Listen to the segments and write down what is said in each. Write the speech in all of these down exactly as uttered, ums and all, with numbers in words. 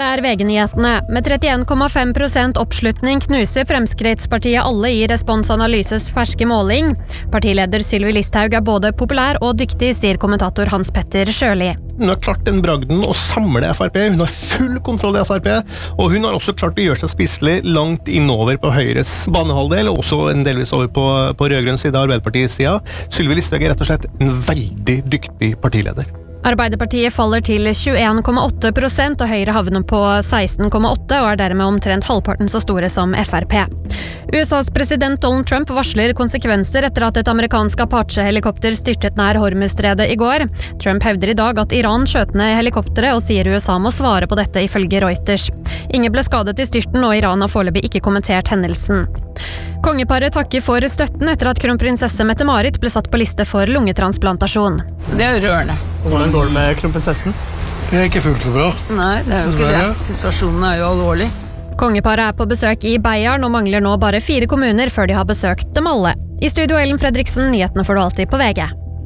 Her er V G-nyhetene. Med trettien komma fem prosent oppslutning knuser Fremskrittspartiet alle i Respons Analyses ferske måling. Partileder Sylvi Listhaug er både populær og dyktig, sier kommentator Hans Petter Sjøli. Hun har klart den bragden å samle F R P, hun har full kontroll i F R P, og hun har også klart å gjøre seg spiselig langt innover på Høyres banehalvdel, og også en delvis over på, på rødgrønn side, Arbeiderpartiets side. Sylvi Listhaug er rett og slett en veldig dyktig partileder. Arbeiderpartiet faller til tjueen komma åtte prosent, og Høyre havner på seksten komma åtte og er dermed omtrent halvparten så store som F R P. U S A's president Donald Trump varsler konsekvenser etter at et amerikansk Apache-helikopter styrtet nær Hormuzstredet i går. Trump hevder i dag at Iran skjøt ned helikopteret, og sier U S A må svare på dette ifølge Reuters. Ingen ble skadet i styrten, og Iran har foreløpig ikke kommentert hendelsen. Kongeparet takker for støtten etter at kronprinsesse Mette-Marit ble satt på liste for lungetransplantasjon. Det er rørende. Hvordan går det med kronprinsessen? Det er ikke fullt så bra. Nei, det er jo ikke det. Situasjonen er jo alvorlig. Kongeparet er på besøk i Beiarn og mangler nå bare fire kommuner før de har besøkt dem alle. I studio Ellen Fredriksen, nyhetene får du alltid på V G.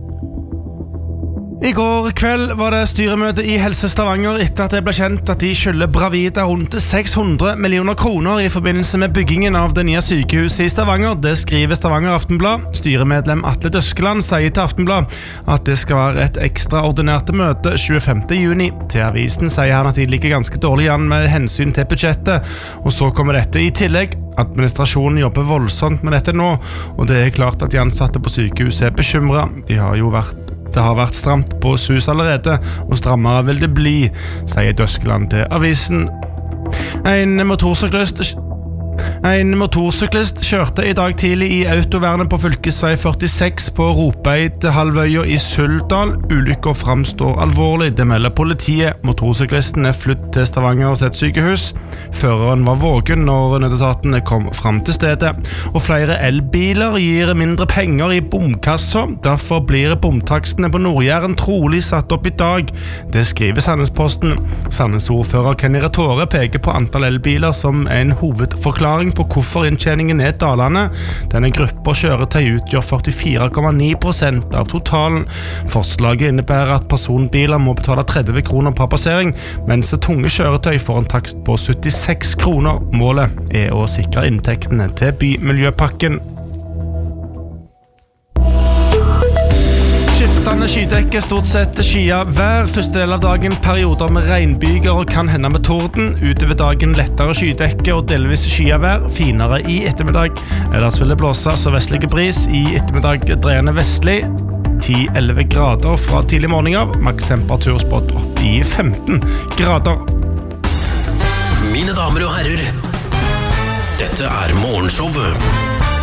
I går kveld var det styremøte i Helse Stavanger etter at det ble kjent at de skylder Bravida rundt seks hundre millioner kroner i forbindelse med byggingen av det nye sykehuset i Stavanger. Det skriver Stavanger Aftenblad. Styremedlem Atle Døskeland sier til Aftenblad at det skal være et ekstraordinært møte tjuefemte juni. Til avisen sier han at de ligger ganske dårlig an med hensyn til budsjettet, og så kommer dette i tillegg. Administrasjonen jobber voldsomt med dette nå, og det er klart at de ansatte på sykehuset er bekymret. De har jo vært Det har vært stramt på S U S allerede, og strammere vil det bli, sier Døskeland til avisen. En motorsyklist En motorsyklist kjørte i dag tidlig i autovernet på fylkesvei førtiseks på Ropeid-halvøya i Suldal. Ulykken framstår alvorlig, det melder politiet. Motorsyklisten er flyttet til Stavanger sitt sykehus. Føreren var våken når nødetatene kom fram til stedet. Og flere elbiler gir mindre penger i bomkassa. Derfor blir bomtakstene på Nord-Jæren trolig satt opp i dag. Det skriver Sandnesposten. Sandnes-ordfører Kenny Retore peker på antall elbiler som en hovedforklaring på hvorfor inntjeningen er dalende. Denne gruppa kjøretøy utgjør førtifire komma ni prosent av totalen. Forslaget innebærer at personbiler må betale tretti kroner per passering, mens tunge kjøretøy får en takst på syttiseks kroner. Målet er å sikre inntektene til bymiljøpakken. Skiftende skydekke, stort sett skya vær. Første del av dagen perioder med regnbyger og kan hende med torden. Utover dagen lettere skydekke og delvis skya vær. Finere i ettermiddag. Ellers vil det blåse sørvestlige bris. I ettermiddag dreiende vestlig. ti til elleve grader fra tidlig morgen av. Maks temperatur spådd opp i femten grader. Mine damer og herrer, dette er morgenshowet